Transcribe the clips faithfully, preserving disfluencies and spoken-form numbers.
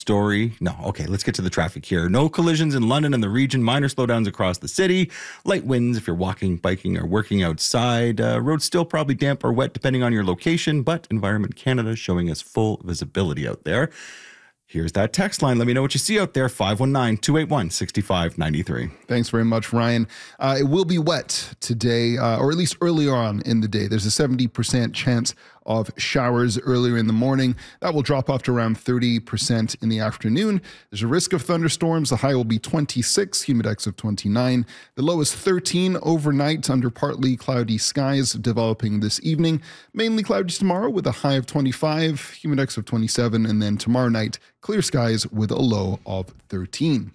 Story. No, okay, let's get to the traffic here. No collisions in London and the region. Minor slowdowns across the city. Light winds if you're walking, biking, or working outside. Uh, roads still probably damp or wet depending on your location, but Environment Canada showing us full visibility out there. Here's that text line. Let me know what you see out there. five one nine, two eight one, six five nine three. Thanks very much, Ryan. Uh, it will be wet today, uh, or at least earlier on in the day. There's a seventy percent chance of showers earlier in the morning. That will drop off to around thirty percent in the afternoon. There's a risk of thunderstorms. The high will be twenty-six, humidex of twenty-nine. The low is thirteen overnight under partly cloudy skies developing this evening. Mainly cloudy tomorrow with a high of twenty-five, humidex of twenty-seven, and then tomorrow night, clear skies with a low of thirteen.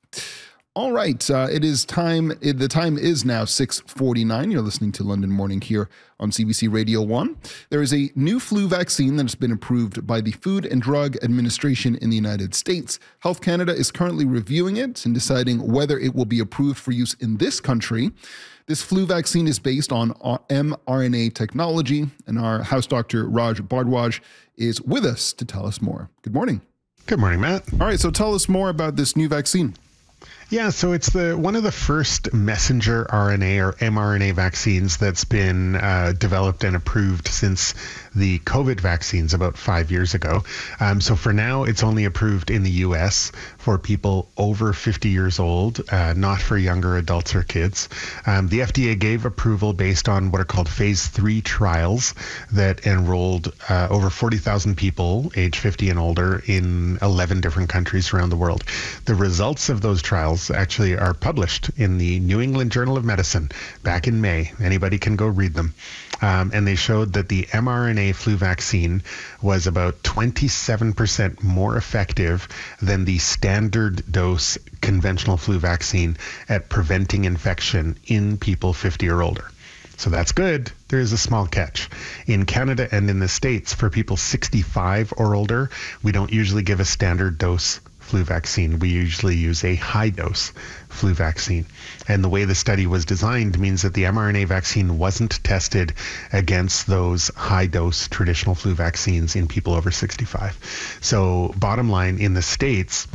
All right, uh, it is time. It, the time is now six forty-nine. You're listening to London Morning here on C B C Radio one. There is a new flu vaccine that has been approved by the Food and Drug Administration in the United States. Health Canada is currently reviewing it and deciding whether it will be approved for use in this country. This flu vaccine is based on mRNA technology, and our house doctor, Raj Bhardwaj, is with us to tell us more. Good morning. Good morning, Matt. All right, so tell us more about this new vaccine. Yeah, so it's the one of the first messenger R N A or mRNA vaccines that's been uh, developed and approved since the COVID vaccines about five years ago. Um, so for now, it's only approved in the U S for people over fifty years old, uh, not for younger adults or kids. Um, the F D A gave approval based on what are called phase three trials that enrolled uh, over forty thousand people age fifty and older in eleven different countries around the world. The results of those trials actually are published in the New England Journal of Medicine back in May. Anybody can go read them. Um, and they showed that the mRNA flu vaccine was about twenty-seven percent more effective than the standard dose conventional flu vaccine at preventing infection in people fifty or older. So that's good. There is a small catch. In Canada and in the States, for people sixty-five or older, we don't usually give a standard dose flu vaccine. We usually use a high dose flu vaccine. And the way the study was designed means that the mRNA vaccine wasn't tested against those high dose traditional flu vaccines in people over sixty-five. So bottom line, in the States,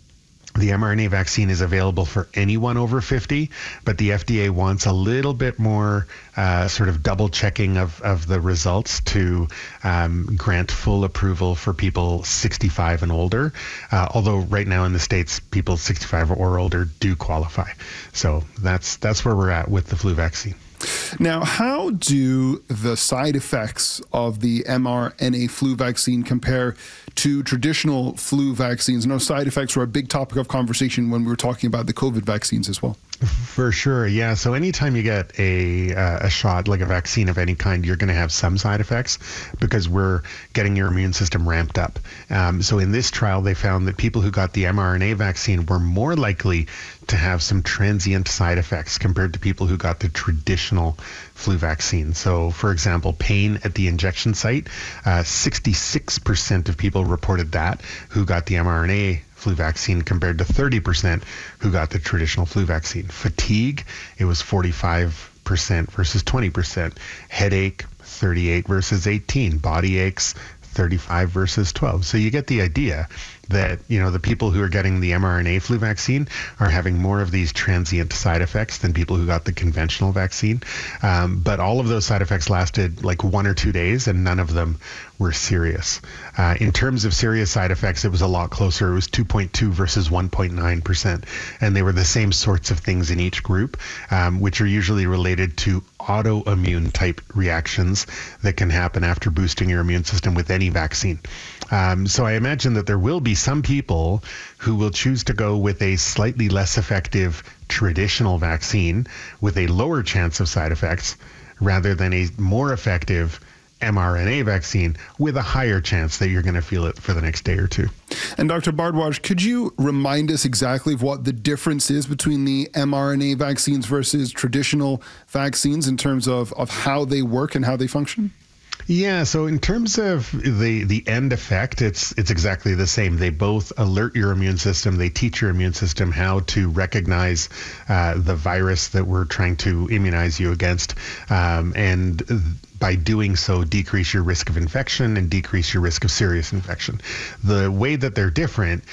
the mRNA vaccine is available for anyone over fifty, but the F D A wants a little bit more uh, sort of double checking of, of the results to um, grant full approval for people sixty-five and older. Uh, although right now in the States, people sixty-five or older do qualify. So that's that's where we're at with the flu vaccine. Now, how do the side effects of the mRNA flu vaccine compare to traditional flu vaccines? I know side effects were a big topic of conversation when we were talking about the COVID vaccines as well. For sure, yeah. So anytime you get a uh, a shot, like a vaccine of any kind, you're going to have some side effects because we're getting your immune system ramped up. Um, so in this trial, they found that people who got the mRNA vaccine were more likely to have some transient side effects compared to people who got the traditional flu vaccine. So, for example, pain at the injection site, uh, sixty-six percent of people reported that who got the mRNA flu vaccine compared to thirty percent who got the traditional flu vaccine. Fatigue, it was forty-five percent versus twenty percent. Headache, thirty-eight versus eighteen. Body aches, thirty-five versus twelve. So you get the idea that, you know, the people who are getting the mRNA flu vaccine are having more of these transient side effects than people who got the conventional vaccine. Um, but all of those side effects lasted like one or two days and none of them were serious. Uh, in terms of serious side effects, it was a lot closer. It was two point two versus one point nine percent. And they were the same sorts of things in each group, um, which are usually related to autoimmune type reactions that can happen after boosting your immune system with any vaccine. Um, so I imagine that there will be some people who will choose to go with a slightly less effective traditional vaccine with a lower chance of side effects rather than a more effective mRNA vaccine with a higher chance that you're going to feel it for the next day or two. And Doctor Bhardwaj, could you remind us exactly of what the difference is between the mRNA vaccines versus traditional vaccines in terms of, of how they work and how they function? Yeah, so in terms of the the end effect, it's it's exactly the same. They both alert your immune system. They teach your immune system how to recognize uh, the virus that we're trying to immunize you against, um, and by doing so, decrease your risk of infection and decrease your risk of serious infection. The way that they're different